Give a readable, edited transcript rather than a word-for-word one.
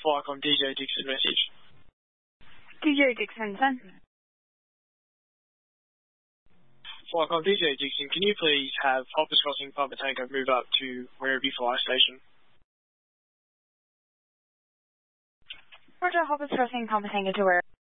Flycom DJ Dixon message. DJ Dixon, send. Flycom DJ Dixon, can you please have Hoppers Crossing Papa Tango move up to Werribee Fire Station? Roger, Hoppers Crossing Papa Tango to where?